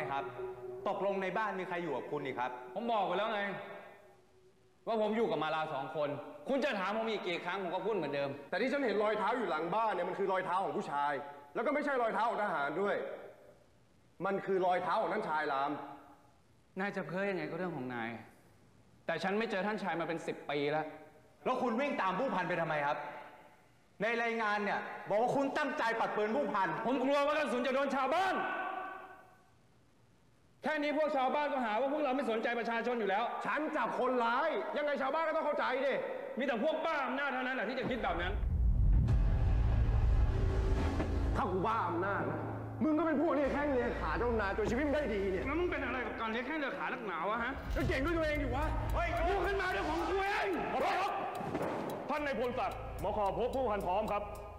ครับตกลงในบ้านมีใครอยู่กับคุณอีกครับผมบอกไปแล้วไงว่าผมอยู่กับมาลา2 คนคุณจะถามผมอีกกี่ครั้งผมก็พูดเหมือนเดิมแต่ที่ฉันเห็นรอยเท้าอยู่หลังบ้านเนี่ยมันคือรอยเท้าของผู้ชายแล้วก็ไม่ใช่รอยเท้าของทหารด้วยมันคือรอยเท้าของท่านชายรามนายจะเพ้อยังไงก็เรื่องของนายแต่ฉันไม่เจอท่านชายมาเป็น10 ปีแล้วคุณวิ่งตามผู้พันไปทำไมครับในรายงานเนี่ยบอกว่าคุณตั้งใจปัดปืนผู้พันผมกลัวว่ากระสุนจะโดนชาวบ้านแค่นี้พวกชาวบ้านก็หาว่าพวกเราไม่สนใจประชาชนอยู่แล้วฉันจับคนร้ายยังไงชาวบ้านก็ต้องเข้าใจดิมีแต่พวกบ้าอำนาจเท่านั้นแหละที่จะคิดแบบนั้นถ้ากูบ้าอำนาจนะมึงก็เป็นพวกเรียกแข้งเรียกขาเจ้านายตัวชีวิตได้ดีเนี่ยแล้วมึงเป็นอะไรกับการเรียกแข้งเรียกขานักหนาวะฮะก็เก่งด้วยตัวเองอยู่วะเฮ้ยกูขึ้นมาด้วยของกูเองท่านนายพลศักดิ์หมอขอพบผู้พันพร้อมครับ